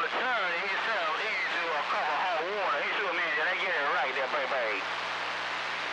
turn himself into a cup of hot water. He should, man, did I get it right there, baby?